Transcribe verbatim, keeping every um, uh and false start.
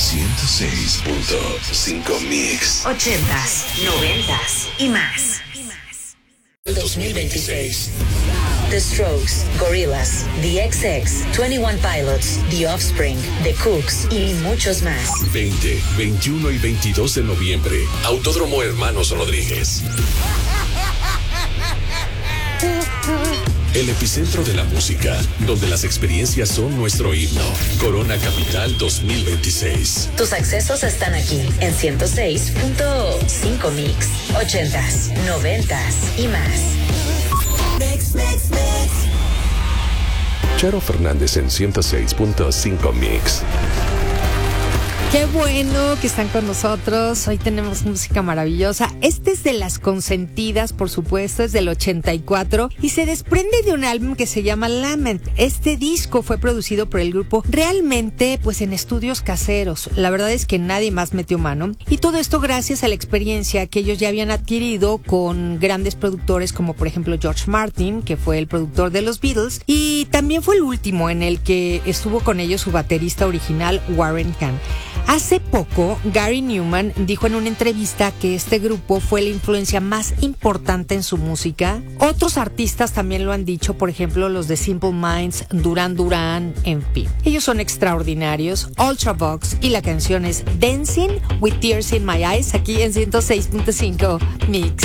ciento seis punto cinco Mix. Ochentas, noventas y más. dos mil veintiséis. The Strokes, Gorillaz, The X X, twenty-one Pilots, The Offspring, The Cooks y muchos más. veinte, veintiuno y veintidós de noviembre. Autódromo Hermanos Rodríguez. El epicentro de la música, donde las experiencias son nuestro himno. Corona Capital dos mil veintiséis. Tus accesos están aquí en ciento seis punto cinco Mix. Ochentas, noventas y más. Mix, mix, mix. Charo Fernández en ciento seis punto cinco Mix. Qué bueno que están con nosotros. Hoy tenemos música maravillosa. Este es de Las Consentidas, por supuesto, es del ochenta y cuatro y se desprende de un álbum que se llama Lament. Este disco fue producido por el grupo realmente pues en estudios caseros. La verdad es que nadie más metió mano y todo esto gracias a la experiencia que ellos ya habían adquirido con grandes productores como por ejemplo George Martin, que fue el productor de los Beatles, y también fue el último en el que estuvo con ellos su baterista original Warren Cann. Hace poco, Gary Newman dijo en una entrevista que este grupo fue la influencia más importante en su música. Otros artistas también lo han dicho, por ejemplo, los de Simple Minds, Duran Duran, en fin. Ellos son extraordinarios. Ultravox y la canción es Dancing with Tears in My Eyes, aquí en ciento seis punto cinco Mix.